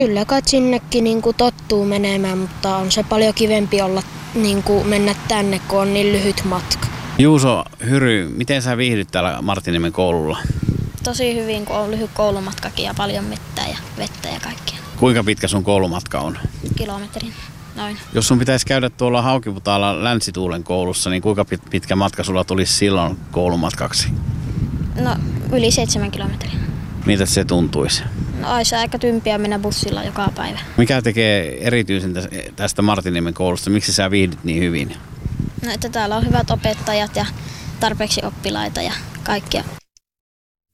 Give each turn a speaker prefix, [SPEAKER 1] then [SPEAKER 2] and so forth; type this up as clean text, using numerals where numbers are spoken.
[SPEAKER 1] Kyllä kai sinnekin tottuu menemään, mutta on se paljon kivempi olla mennä tänne, kun on niin lyhyt matka.
[SPEAKER 2] Juuso Hyry, miten sä viihdyt täällä Marttiniemen koululla?
[SPEAKER 3] Tosi hyvin, kun on lyhyt koulumatkakin ja paljon mettää ja vettä ja kaikkea.
[SPEAKER 2] Kuinka pitkä sun koulumatka on?
[SPEAKER 3] Kilometrin, noin.
[SPEAKER 2] Jos sun pitäisi käydä tuolla Haukiputaalla Länsi-Tuulen koulussa, niin kuinka pitkä matka sulla tulisi silloin koulumatkaksi?
[SPEAKER 3] No, yli 7 kilometriä.
[SPEAKER 2] Miltä se tuntuisi?
[SPEAKER 3] No, olisi aika tympiä mennä bussilla joka päivä.
[SPEAKER 2] Mikä tekee erityisen tästä Marttiniemen koulusta? Miksi sä viihdyt niin hyvin?
[SPEAKER 3] No, että täällä on hyvät opettajat ja tarpeeksi oppilaita ja kaikkia